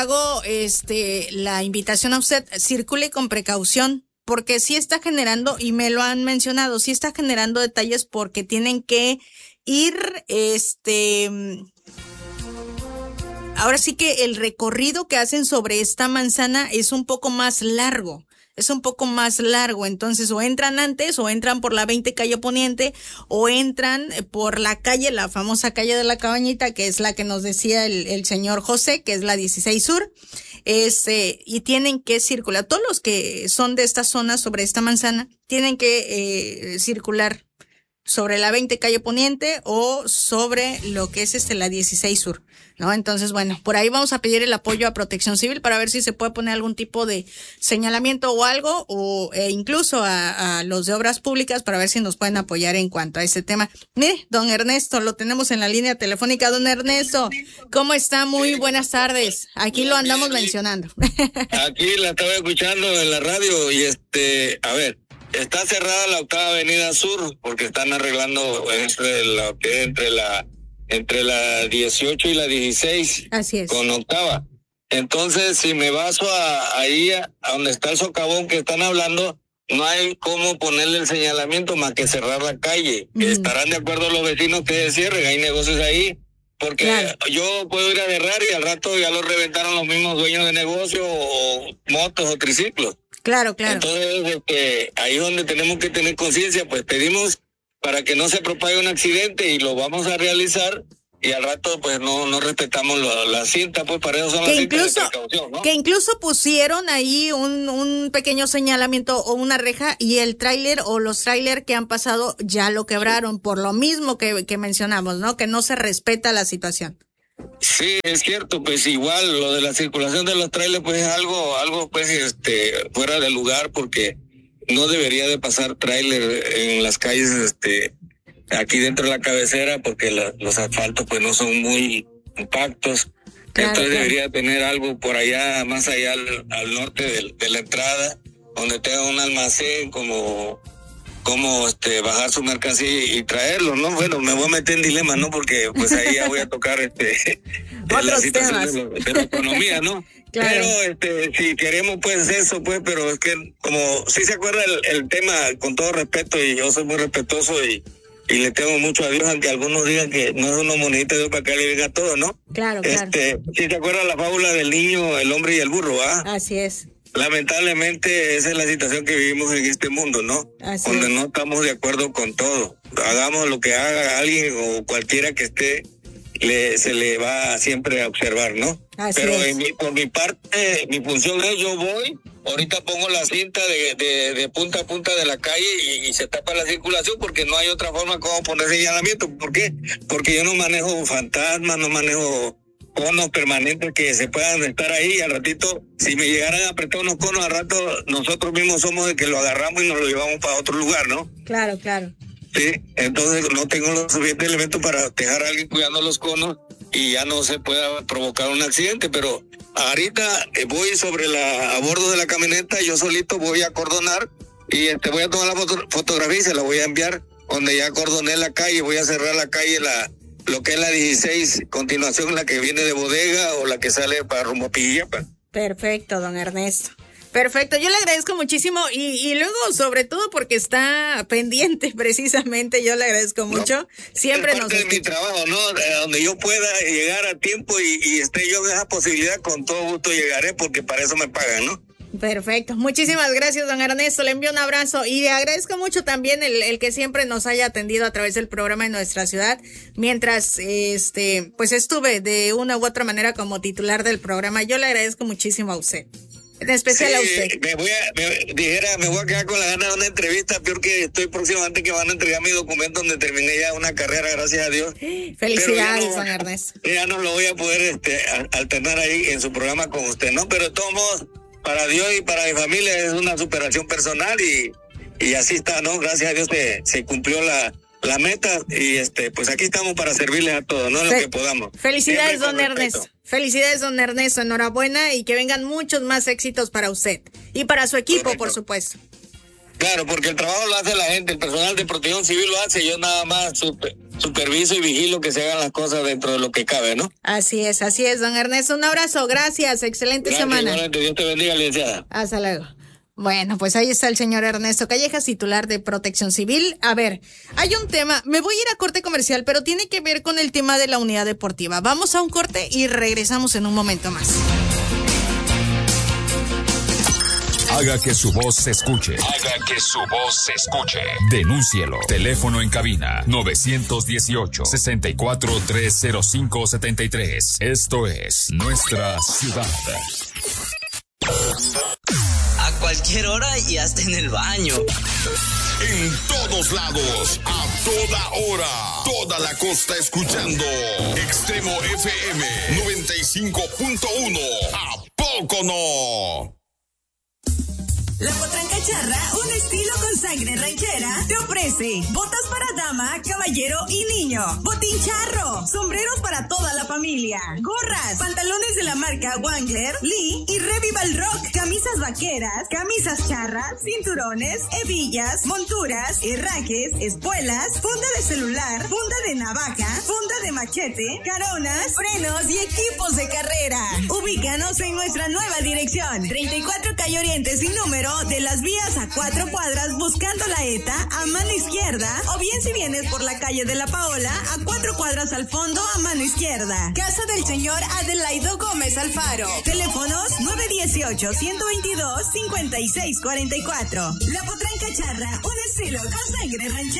hago la invitación a usted, circule con precaución, porque sí está generando, y me lo han mencionado, sí está generando detalles porque tienen que ir, ahora sí que el recorrido que hacen sobre esta manzana es un poco más largo. Entonces o entran antes o entran por la 20 calle Poniente o entran por la calle, la famosa calle de la Cabañita, que es la que nos decía el señor José, que es la 16 Sur, y tienen que circular, todos los que son de esta zona sobre esta manzana, tienen que circular sobre la 20 calle Poniente o sobre lo que es la 16 Sur, ¿no? Entonces, bueno, por ahí vamos a pedir el apoyo a Protección Civil para ver si se puede poner algún tipo de señalamiento o algo, incluso a los de Obras Públicas para ver si nos pueden apoyar en cuanto a ese tema. Mire, don Ernesto, lo tenemos en la línea telefónica. Don Ernesto, ¿cómo está? Muy buenas tardes. Aquí lo andamos mencionando. Aquí la estaba escuchando en la radio y a ver, está cerrada la octava avenida sur porque están arreglando entre la 18 y la 16. Así es. Con octava. Entonces, si me baso ahí a donde está el socavón que están hablando, no hay cómo ponerle el señalamiento más que cerrar la calle. Estarán de acuerdo los vecinos que cierren, hay negocios ahí. Porque claro, yo puedo ir a agarrar y al rato ya lo reventaron los mismos dueños de negocio o motos o triciclos. Claro. Entonces, ahí es donde tenemos que tener conciencia, pues pedimos para que no se propague un accidente y lo vamos a realizar y al rato pues no respetamos la cinta, pues para eso son las cintas de precaución, ¿no? Que incluso pusieron ahí un pequeño señalamiento o una reja y el tráiler o los tráiler que han pasado ya lo quebraron por lo mismo que mencionamos, ¿no? Que no se respeta la situación. Sí, es cierto, pues igual lo de la circulación de los trailers pues es algo pues fuera de lugar porque no debería de pasar tráiler en las calles aquí dentro de la cabecera porque los asfaltos pues no son muy compactos. Claro, entonces debería tener algo por allá, más allá al norte de la entrada, donde tenga un almacén como bajar su mercancía y traerlo, ¿no? Bueno, me voy a meter en dilema, ¿no? Porque pues ahí ya voy a tocar la situación de la economía, ¿no? Claro. Pero si queremos pues eso, pues, pero es que como sí se acuerda el tema, con todo respeto, y yo soy muy respetuoso y le tengo mucho a Dios, aunque algunos digan que no es una monedita de Dios para que le venga todo, ¿no? Claro. Si te acuerdas la fábula del niño, el hombre y el burro, ¿ah? Así es. Lamentablemente esa es la situación que vivimos en este mundo, ¿no? Donde no estamos de acuerdo con todo. Hagamos lo que haga alguien o cualquiera que esté, se le va siempre a observar, ¿no? Pero por mi parte, mi función es, yo voy, ahorita pongo la cinta de punta a punta de la calle y se tapa la circulación porque no hay otra forma como poner señalamiento. ¿Por qué? Porque yo no manejo fantasmas, no manejo conos permanentes que se puedan estar ahí. Al ratito, si me llegaran a apretar unos conos, al rato nosotros mismos somos de que lo agarramos y nos lo llevamos para otro lugar, ¿no? Claro. Sí, entonces no tengo los suficientes elementos para dejar a alguien cuidando los conos y ya no se pueda provocar un accidente, pero ahorita voy a bordo de la camioneta, yo solito voy a acordonar y voy a tomar la fotografía y se la voy a enviar donde ya acordoné la calle, voy a cerrar la calle, lo que es la 16, continuación la que viene de Bodega o la que sale para rumbo a Pillapa. Perfecto, don Ernesto. Perfecto, yo le agradezco muchísimo y luego sobre todo porque está pendiente precisamente, yo le agradezco mucho. Siempre es parte de mi trabajo, ¿no? Donde yo pueda llegar a tiempo y esté yo en esa posibilidad, con todo gusto llegaré porque para eso me pagan, ¿no? Perfecto, muchísimas gracias, don Ernesto, le envío un abrazo y le agradezco mucho también el que siempre nos haya atendido a través del programa en nuestra ciudad, mientras pues estuve de una u otra manera como titular del programa. Yo le agradezco muchísimo a usted. En especial a usted. Me voy a quedar con la gana de una entrevista, peor que estoy próximamente que van a entregar mi documento donde terminé ya una carrera, gracias a Dios. Felicidades, don Ernesto. Ya no lo voy a poder alternar ahí en su programa con usted, ¿no? Pero de todos modos, para Dios y para mi familia es una superación personal y así está, ¿no? Gracias a Dios se cumplió la meta y pues aquí estamos para servirles a todos, ¿no? Lo que podamos. Felicidades, don Ernesto. Felicidades, don Ernesto. Enhorabuena y que vengan muchos más éxitos para usted y para su equipo, correcto, por supuesto. Claro, porque el trabajo lo hace la gente, el personal de Protección Civil lo hace, yo nada más superviso y vigilo que se hagan las cosas dentro de lo que cabe, ¿no? Así es, don Ernesto. Un abrazo, gracias, excelente semana. Dios te bendiga, licenciada. Hasta luego. Bueno, pues ahí está el señor Ernesto Callejas, titular de Protección Civil. A ver, hay un tema, me voy a ir a corte comercial, pero tiene que ver con el tema de la unidad deportiva. Vamos a un corte y regresamos en un momento más. Haga que su voz se escuche. Haga que su voz se escuche. Denúncielo. Teléfono en cabina 918-64-305-73. Esto es Nuestra Ciudad. A cualquier hora y hasta en el baño. En todos lados, a toda hora. Toda la costa escuchando Extremo FM 95.1. ¿A poco no? La Potranca Charra, un estilo con sangre ranchera, te ofrece botas para dama, caballero y niño, botín charro, sombreros para toda la familia, gorras, pantalones de la marca Wrangler, Lee y Revival Rock, camisas vaqueras, camisas charras, cinturones, hebillas, monturas, herrajes, espuelas, funda de celular, funda de navaja, funda de machete, caronas, frenos y equipos de carrera. Ubícanos en nuestra nueva dirección, 34 Calle Oriente sin número, de las vías a 4 cuadras buscando la ETA a mano izquierda, o bien si vienes por la calle de la Paola a 4 cuadras al fondo a mano izquierda. Casa del señor Adelaido Gómez Alfaro. Teléfonos 918-122-5644. La Potranca Charra, un estilo con sangre ranchera.